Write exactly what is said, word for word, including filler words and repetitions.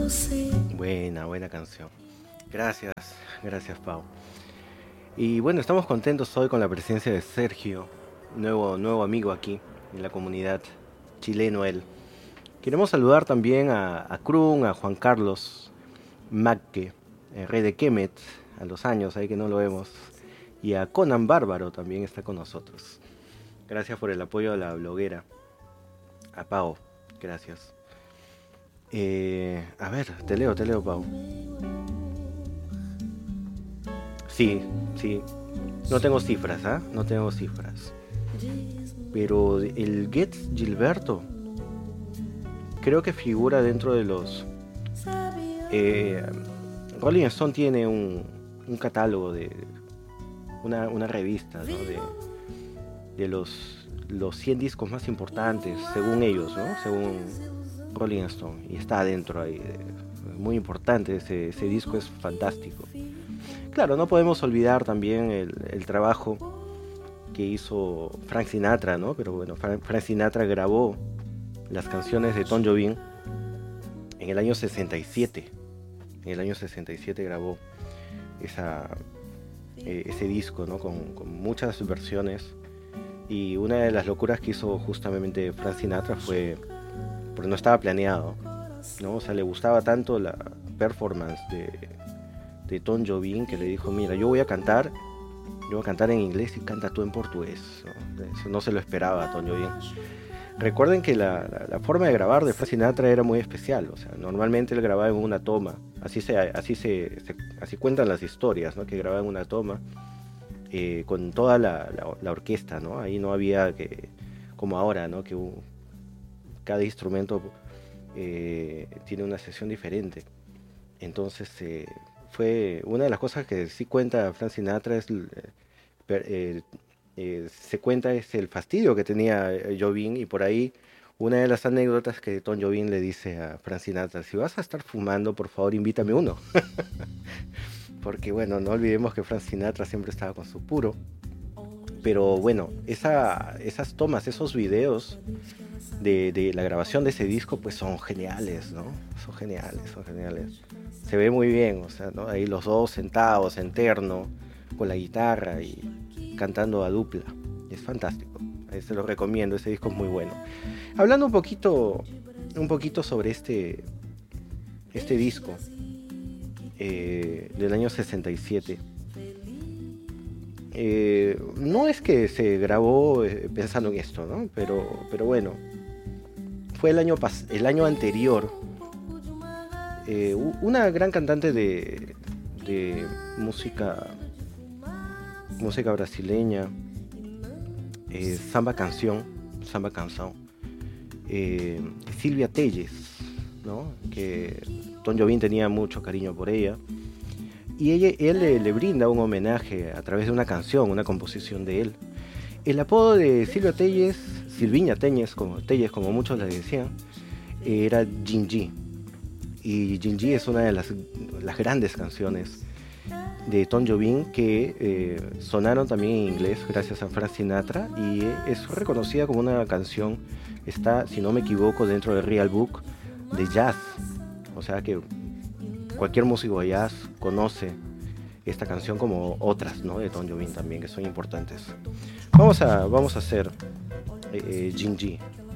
Buena, buena canción. Gracias, gracias Pau. Y bueno, estamos contentos hoy con la presencia de Sergio, nuevo, nuevo amigo aquí en la comunidad, chileno él. Queremos saludar también a, a Krun, a Juan Carlos Macke, el rey de Kemet, a los años, ahí que no lo vemos. Y a Conan Bárbaro también está con nosotros. Gracias por el apoyo a la bloguera. A Pau, gracias. Eh, a ver, te leo, te leo, Pau. Sí, sí. No tengo cifras, ¿ah? ¿eh? No tengo cifras. Pero el Getz Gilberto creo que figura dentro de los... Eh, Rolling Stone tiene un, un catálogo de... Una, una revista, ¿no? de, de los, los cien discos más importantes, según ellos, ¿no? Según Rolling Stone. Y está adentro ahí. Muy importante, ese, ese disco es fantástico. Claro, no podemos olvidar también el, el trabajo que hizo Frank Sinatra, ¿no? Pero bueno, Frank, Frank Sinatra grabó las canciones de Tom Jobim en el año sesenta y siete. En el año sesenta y siete grabó esa, eh, ese disco, ¿no? Con, con muchas versiones. Y una de las locuras que hizo justamente Frank Sinatra fue, porque no estaba planeado, ¿no? O sea, le gustaba tanto la performance de, de Tom Jobim que le dijo, mira, yo voy a cantar, yo voy a cantar en inglés y canta tú en portugués, ¿no? Eso no se lo esperaba a Tom Jobim. Recuerden que la, la, la forma de grabar de Frank Sinatra era muy especial, o sea, normalmente él grababa en una toma, así se, así se, se así cuentan las historias, ¿no? Que grababa en una toma eh, con toda la, la, la orquesta, ¿no? Ahí no había que, como ahora, ¿no? Que uh, cada instrumento eh, tiene una sesión diferente. Entonces eh, fue una de las cosas que sí cuenta Frank Sinatra es eh, eh, Eh, se cuenta es el fastidio que tenía eh, Jobim, y por ahí una de las anécdotas que Tom Jobim le dice a Frank Sinatra, si vas a estar fumando, por favor invítame uno. Porque bueno, no olvidemos que Frank Sinatra siempre estaba con su puro. Pero bueno, esa, esas tomas, esos videos de, de la grabación de ese disco pues son geniales, ¿no? Son geniales, son geniales. Se ve muy bien, o sea, ¿no? Ahí los dos sentados en terno, con la guitarra y cantando a dupla. Es fantástico. Se lo recomiendo, ese disco es muy bueno. Hablando un poquito, un poquito sobre este, este disco eh, del año sesenta y siete. Eh, no es que se grabó eh, pensando en esto, ¿no? Pero, pero bueno, fue el año, pas- el año anterior. Eh, una gran cantante de, de música música brasileña, eh, samba canción, samba canción, eh, Silvia Telles, ¿no? Que Tom Jobim tenía mucho cariño por ella, y ella, él le, le brinda un homenaje a través de una canción, una composición de él. El apodo de Silvia Telles, Silviña Telles, como, Telles, como muchos le decían, era Gingy, y Gingy es una de las, las grandes canciones de Tom Jobim que eh, sonaron también en inglés gracias a Frank Sinatra, y es reconocida como una canción, está, si no me equivoco, dentro del Real Book de jazz, o sea que cualquier músico de jazz conoce esta canción como otras, ¿no? De Tom Jobim también, que son importantes. Vamos a, vamos a hacer eh, Gingy.